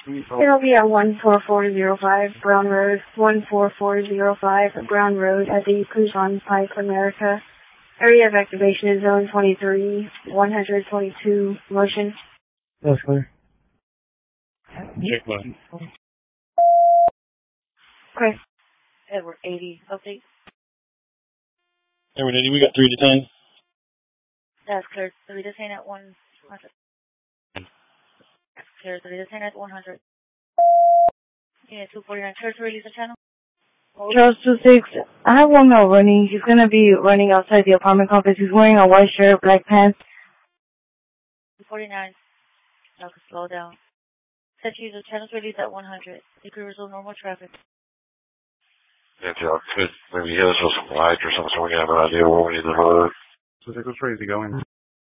It'll be at 14405 Brown Road, 14405 Brown Road at the Cruzon Pike, America. Area of activation is zone 23, 122, motion. That's clear. Check button. Okay. Edward 80, update. Edward 80, we got 3 detained. That's clear. So we detain at 100. That's clear. So we detain at 100. Unit 249, clear to release the channel. Charles 26, I have one male running. He's going to be running outside the apartment complex. He's wearing a white shirt, black pants. 249, now can slow down. Set user channels release at 100. You can resume normal traffic. Yeah, Joe, could maybe hit us with some lights or something so we can have an idea where we need to look. So which way is he going?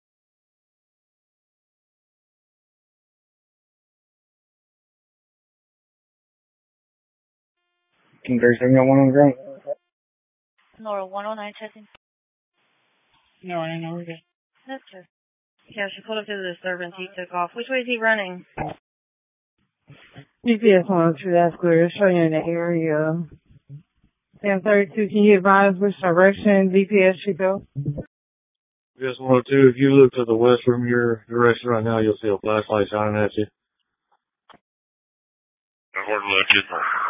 King 37 got one on the ground. Nora 109 checking. No, I know we're good. That's clear. Yeah, she pulled up to the disturbance. He took off. Which way is he running? GPS 102, that's clear. It's showing you in the area. 1032, can you advise which direction GPS should go? GPS 102, if you look to the west from your direction right now, you'll see a flashlight shining at you. We're looking.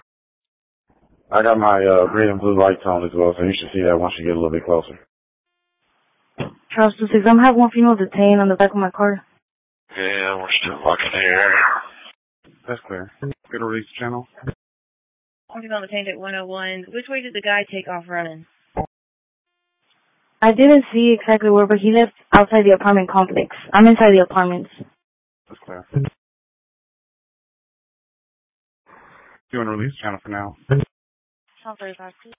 I got my green and blue lights on as well, so you should see that once you get a little bit closer. Charles 26, I'm having one female detained on the back of my car. Yeah, we're still looking here. That's clear. Good to release the channel. I'm going to detained at 101. Which way did the guy take off running? I didn't see exactly where, but he left outside the apartment complex. I'm inside the apartments. That's clear. You want to release the channel for now? Sound 35, please.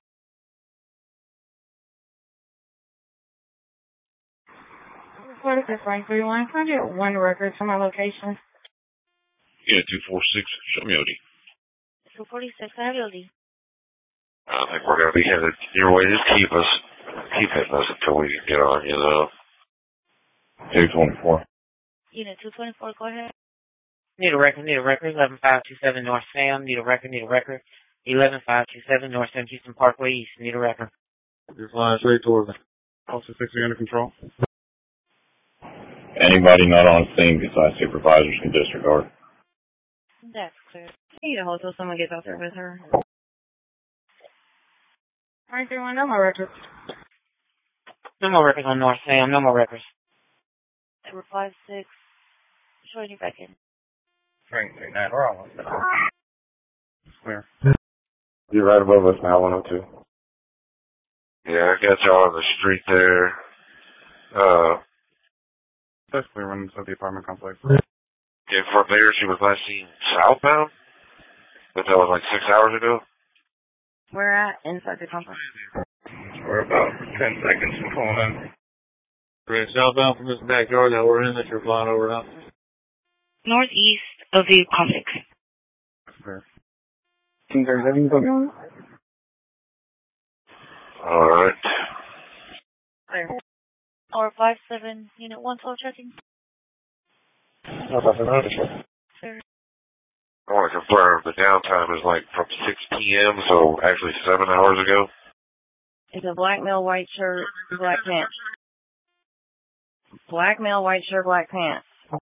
What is this, Frank 31? Can I get one record for my location? Yeah, 246, show me OD. 246, I have OD. I don't think we're going to be headed your way. Just keep hitting us until we can get on, you know. 224. Unit 224, go ahead. Need a record, 11527 North Sam, need a record, 11527 North Sam Houston Parkway East, need a record. You're flying straight towards me. Officer 60 under control. Anybody not on scene besides supervisors can disregard. That's clear. I need to hold till someone gets out there with her. Frank 31, no more records. No more records on North Sam, no more records. Edward 56, showing you back in. Frank 39, we're almost there. Clear. You're right above us now, 102. Yeah, I got y'all on the street there. That's clear when it's at the apartment complex. Yeah, from there she was last seen southbound? But that was like 6 hours ago? Where at? Inside the complex. We're about 10 seconds from pulling in. We're southbound from this backyard that we're in that you're flying over now. Northeast of the complex. Clear. King 37, put me on. Alright. Clear. Or 57, Unit 112 checking. Clear. I want to confirm the downtime is like from 6 p.m., so actually 7 hours ago. It's a black male, white shirt, black pants. Black male, white shirt, black pants.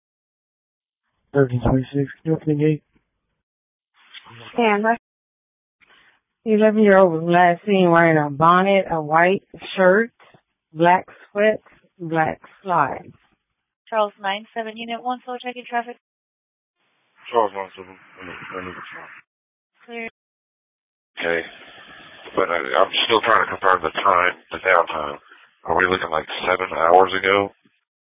1326, you open the gate. Stand by. The 11-year-old was last seen wearing a bonnet, a white shirt, black sweats, black slides. Charles 97, Unit 112 checking traffic. Charles 97. Clear. Okay. But I'm still trying to confirm the time, the downtime. Are we looking like 7 hours ago?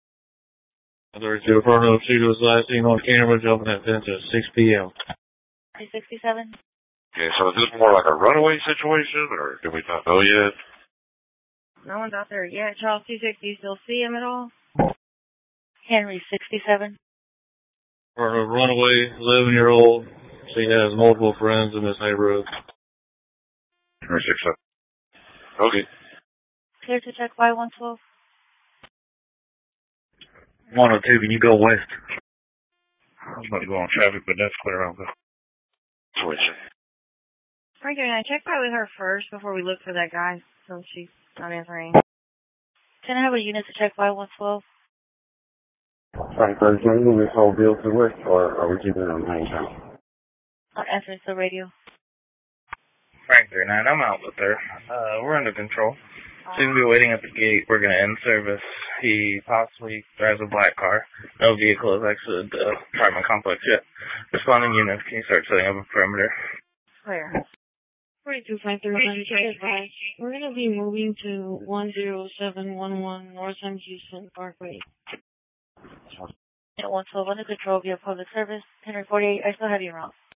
32 Fernando Cheetah was last seen on camera jumping that fence at 6 p.m. 367. Okay, so is this more like a runaway situation, or do we not know yet? No one's out there yet. Charles 26, do you still see him at all? Henry 67. Or a runaway 11-year-old. She has multiple friends in this neighborhood. 367. Okay. Clear to check by 112. 102, can you go west? I was about to go on traffic, but that's clear. I'll go. Switch. Frank, can I check back with her first before we look for that guy so she's not answering? Can I have a unit to check 5112? Frank, can we move this whole deal to Wick, or are we keeping it on main channel? I'm answering the radio. Frank 39, I'm out with her. We're under control. Seems to be waiting at the gate. We're going to end service. He possibly drives a black car. No vehicle has exited the apartment complex yet. Responding units, can you start setting up a perimeter? Clear. 4253, we're going to be moving to 10711 North M. Houston Parkway. At 112, under control via public service. Henry 48, I still have you wrong.